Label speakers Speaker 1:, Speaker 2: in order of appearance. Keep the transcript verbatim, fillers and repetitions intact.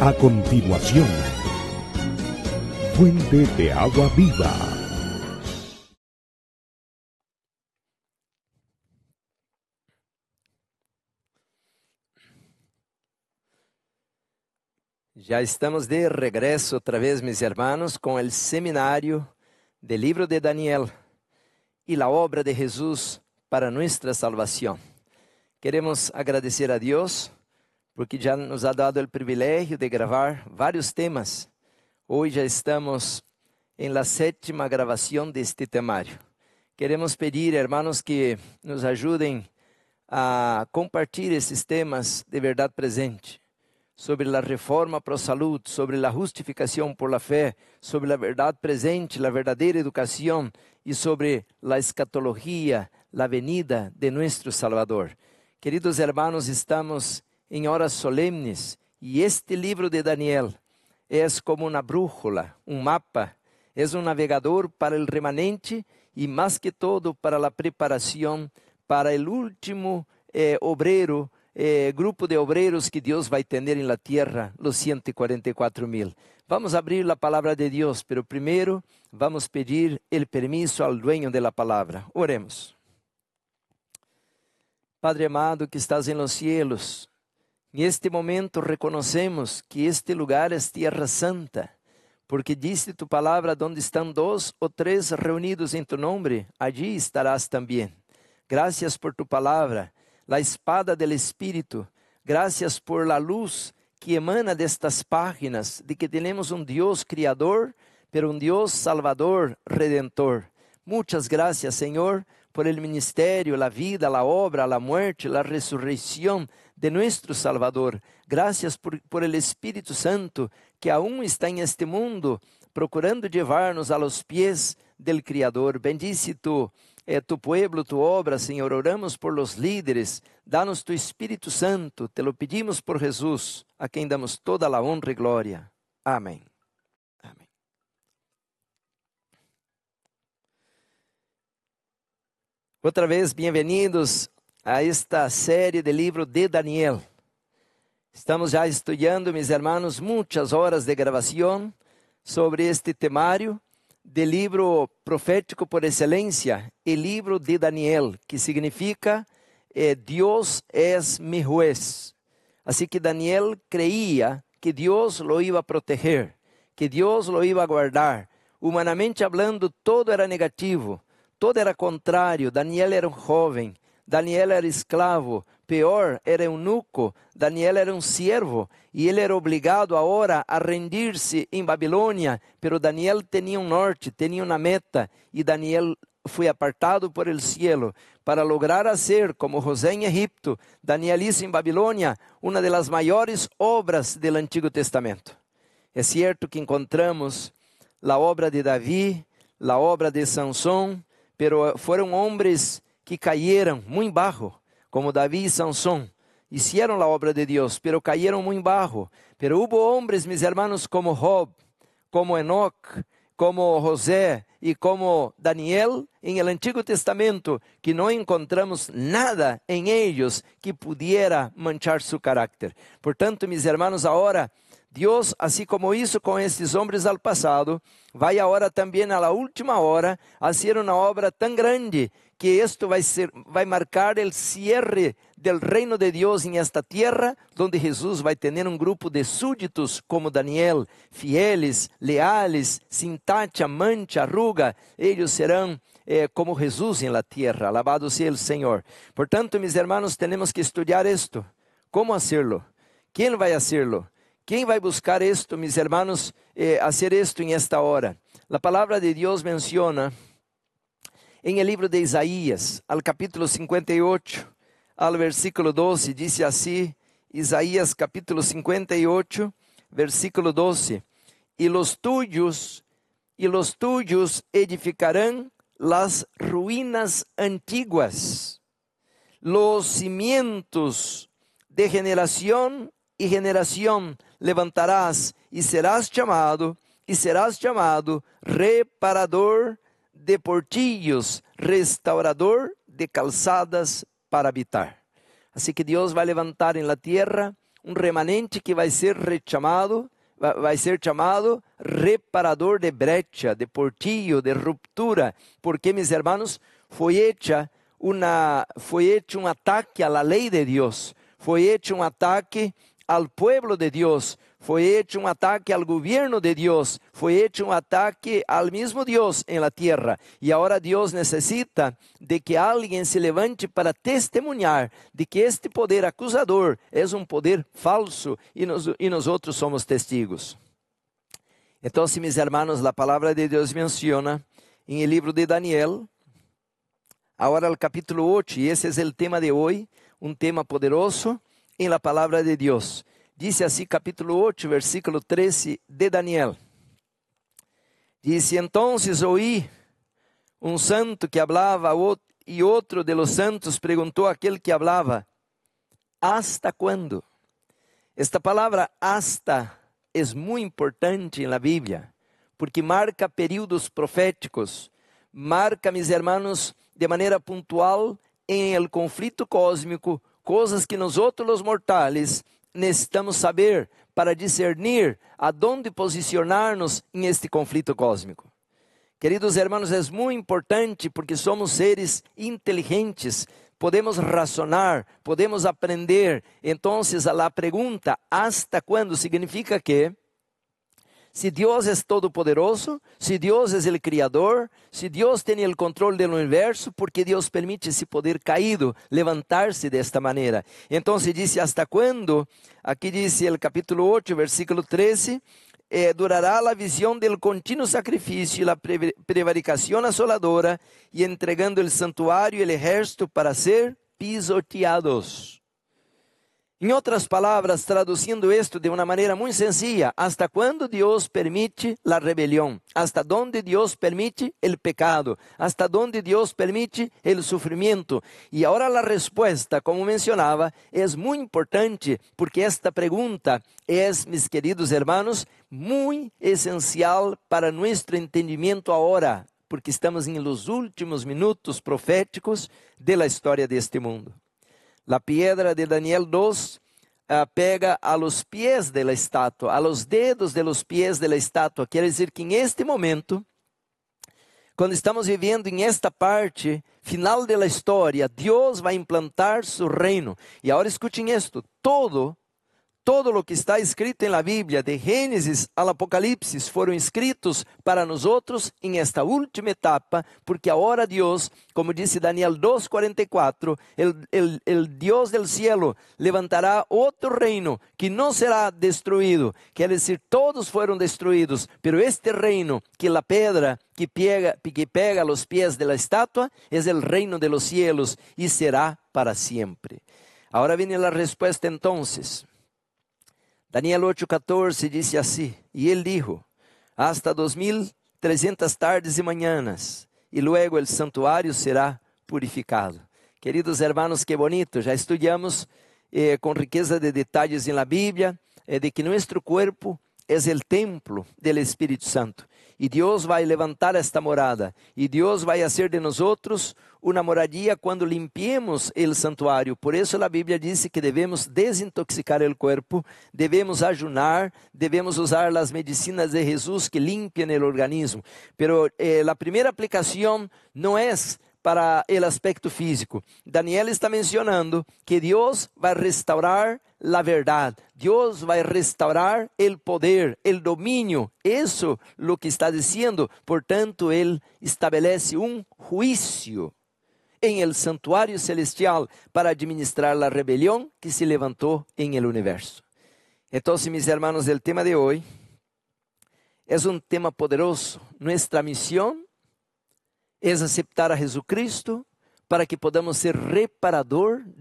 Speaker 1: A continuación, Fuente de Agua Viva.
Speaker 2: Já estamos de regresso outra vez, meus irmãos, com o seminário do livro de Daniel e a obra de Jesus para nossa salvação. Queremos agradecer a Deus porque já nos ha dado o privilégio de gravar vários temas. Hoje já estamos em la sétima gravação deste temário. Queremos pedir, irmãos, que nos ajudem a compartilhar esses temas de verdade presente, sobre a reforma para a saúde, sobre a justificação por la fé, sobre a verdade presente, a verdadeira educação e sobre a escatologia, a venida de nosso Salvador. Queridos hermanos, estamos em horas solemnes e este livro de Daniel é como uma brújula, um mapa, é um navegador para o remanente e mais que todo para a preparação para o último eh, obreiro, eh, grupo de obreiros que Deus vai ter em la tierra, os ciento e quarenta e quatro mil. Vamos abrir a palavra de Deus, pero primeiro vamos pedir o permisso ao dueño de la palavra. Oremos. Padre amado que estás em los cielos, neste momento reconhecemos que este lugar é tierra santa, porque diste tu palavra, donde estão dois ou três reunidos em tu nome, allí estarás também. Gracias por tu palavra, la espada del Espírito. Gracias por la luz que emana destas páginas, de que temos um Deus criador, pero um Deus salvador, redentor. Muitas gracias, Senhor, por el ministerio, la vida, la obra, la muerte, la resurrección de nuestro Salvador. Gracias por, por el Espíritu Santo que aún está en este mundo, procurando llevarnos a los pies del Criador. Bendice tu, eh, tu pueblo, tu obra, Señor. Oramos por los líderes. Danos tu Espíritu Santo. Te lo pedimos por Jesús, a quien damos toda la honra y gloria. Amén. Amén. Outra vez, bem-vindos a esta série de livro de Daniel. Estamos já estudando, meus irmãos, muitas horas de gravação sobre este temário de livro profético por excelência, o livro de Daniel, que significa eh, Deus es mi juez. Assim que Daniel creía que Deus lo iba a proteger, que Deus lo iba a guardar. Humanamente hablando, todo era negativo. Todo era contrário. Daniel era um jovem, Daniel era escravo, pior, era eunuco, Daniel era um siervo, e ele era obrigado agora a rendir-se em Babilônia, pero Daniel tinha um norte, tinha uma meta, e Daniel foi apartado por el cielo, para lograr hacer, como José em Egipto, Daniel hizo em Babilônia, uma das maiores obras do Antigo Testamento. É certo que encontramos a obra de Davi, a obra de Sansão, pero foram homens que caíram muito baixo, como Davi e Sansão. Hicieron a obra de Deus, pero caíram muito baixo. Pero hubo homens, mis hermanos, como Job, como Enoch, como José e como Daniel em el Antigo Testamento, que não encontramos nada em eles que pudiera manchar su carácter. Portanto, mis hermanos, agora Deus, assim como hizo com estes homens al passado, vai agora também a la última hora a fazer uma obra tão grande que isto vai ser, vai marcar o cierre del reino de Deus em esta tierra, onde Jesus vai ter um grupo de súditos como Daniel, fieles, leales, sin tacha, mancha, arruga. Eles serão eh, como Jesus em la tierra. Alabado seja o Senhor. Portanto, mis hermanos, temos que estudar isto. Como hacerlo? Quem vai hacerlo? Quem vai buscar isto, mis hermanos, eh, hacer isto em esta hora? A palavra de Deus menciona em el livro de Isaías, al capítulo cincuenta e oito, al versículo doze, diz assim, Isaías capítulo cincuenta e oito, versículo doze, e los tuyos, e los tuyos edificarán las ruínas antiguas, los cimientos de generación y generación levantarás, y serás chamado, y serás chamado reparador de portillos, restaurador de calçadas para habitar. Assim que Deus vai levantar em la tierra um remanente que vai ser rechamado, vai ser chamado reparador de brecha, de portillo, de ruptura, porque, mis hermanos, foi hecha uma, foi hecho um ataque à lei de Deus, foi hecho um ataque ao pueblo de Deus, foi hecho um ataque ao governo de Deus, foi hecho um ataque ao mesmo Deus em la tierra. E agora Deus necessita de que alguém se levante para testemunhar de que este poder acusador é um poder falso e, nos, e nós outros somos testigos. Então, mis hermanos, a palavra de Deus menciona em el livro de Daniel, agora o capítulo oito, e esse é o tema de hoje, um tema poderoso em la palavra de Deus. Dice assim, capítulo oito, versículo treze de Daniel. Dice, entonces oí um santo que hablaba e outro de los santos perguntou àquele que hablaba, ¿hasta cuándo? Esta palavra hasta é muito importante na Bíblia, porque marca períodos proféticos, marca, mis hermanos, de maneira pontual em el conflito cósmico, coisas que nós outros los mortales necessitamos saber para discernir aonde posicionar-nos em este conflito cósmico. Queridos hermanos, é muito importante porque somos seres inteligentes, podemos razonar, podemos aprender. Então, a pergunta, ¿hasta quando? Significa que se Deus é todo-poderoso, se Deus é o Criador, se Deus tem o controle do universo, porque Deus permite esse poder caído levantar-se desta maneira. Então se diz, ¿hasta quando? Aqui diz o capítulo oito, versículo treze, eh, durará a visão del contínuo sacrifício e a prevaricação asoladora, e entregando o santuário e o exército para ser pisoteados. Em outras palavras, traduzindo isto de uma maneira muito sencilla, ¿hasta quando Deus permite a rebelião? ¿Hasta donde Deus permite o pecado? ¿Hasta donde Deus permite o sofrimento? E agora a resposta, como mencionava, é muito importante, porque esta pergunta é, mis queridos hermanos, muito essencial para nosso entendimento agora, porque estamos em los últimos minutos proféticos da história deste mundo. La piedra de Daniel dos uh, pega a los pies de la estátua, a los dedos de los pies de la estátua. Quer dizer que em este momento, quando estamos vivendo em esta parte final da história, Deus vai implantar su reino. E agora escutem isto, todo Todo o que está escrito na Bíblia, de Gênesis ao Apocalipse, foram escritos para nós outros em esta última etapa, porque agora Deus, como disse Daniel dois, quarenta e quatro, o Deus del cielo levantará outro reino que não será destruído. Quer dizer, todos foram destruídos, pero este reino, que a pedra que pega, que pega os pés da estátua, é o reino de los cielos e será para sempre. Agora vem a resposta entonces. Daniel oito, catorze dice assim, e ele dijo, hasta dos mil trezentas tardes e manhãs, e luego el santuário será purificado. Queridos hermanos, que bonito, já estudamos eh, com riqueza de detalhes na Bíblia, eh, de que nosso corpo é o templo do Espírito Santo. E Deus vai levantar esta morada. E Deus vai fazer de nós outros uma moradia quando limpiemos o santuário. Por isso a Bíblia diz que devemos desintoxicar o corpo, devemos ayunar, devemos usar as medicinas de Jesus que limpiam o organismo. Pero eh, a primeira aplicação não é para o aspecto físico. Daniel está mencionando que Deus vai restaurar a verdade. Deus vai restaurar o poder, o domínio. Isso é o que está dizendo. Portanto, Ele estabelece um juízo em el santuário celestial para administrar a rebelião que se levantou em el universo. Então, mis hermanos, o tema de hoje é um tema poderoso. Nuestra missão é aceitar a Jesucristo para que podamos ser reparador